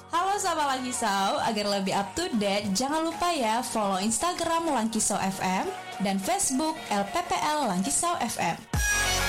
Halo sahabat Langkisau, agar lebih up to date, jangan lupa ya follow Instagram Langkisau FM dan Facebook LPPL Langkisau FM.